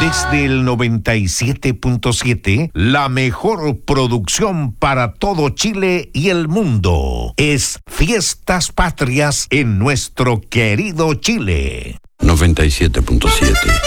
Desde el 97.7, la mejor producción para todo Chile y el mundo es Fiestas Patrias en nuestro querido Chile. 97.7